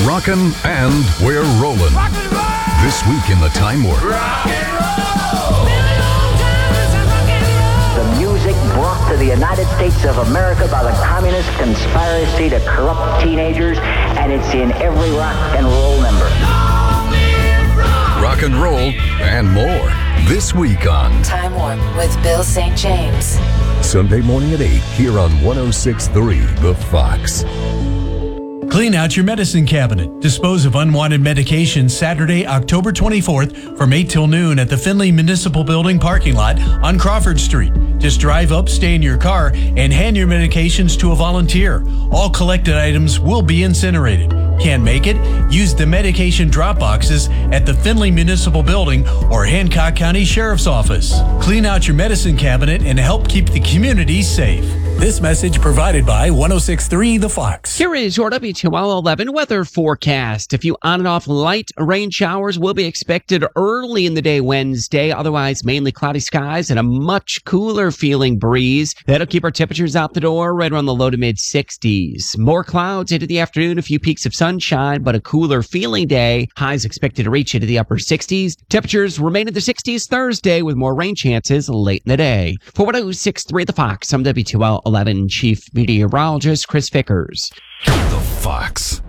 rockin' and we're rollin'. This week in the Time Warp. The music brought to the United States of America by the communist conspiracy to corrupt teenagers, and it's in every rock and roll number. Rock and roll and more. This week on Time Warp with Bill St. James. Sunday morning at 8 here on 106.3 The Fox. Clean out your medicine cabinet. Dispose of unwanted medications Saturday, October 24th from 8 till noon at the Findlay Municipal Building parking lot on Crawford Street. Just drive up, stay in your car, and hand your medications to a volunteer. All collected items will be incinerated. Can't make it? Use the medication drop boxes at the Findlay Municipal Building or Hancock County Sheriff's Office. Clean out your medicine cabinet and help keep the community safe. This message provided by 106.3 The Fox. Here is your WTOL11 weather forecast. A few on and off light rain showers will be expected early in the day Wednesday. Otherwise, mainly cloudy skies and a much cooler feeling breeze. That'll keep our temperatures out the door right around the low to mid 60s. More clouds into the afternoon, a few peaks of sunshine, but a cooler feeling day. Highs expected to reach into the upper 60s. Temperatures remain in the 60s Thursday with more rain chances late in the day. For 106.3 The Fox, I'm WTOL11 Chief Meteorologist Chris Vickers. The Fox.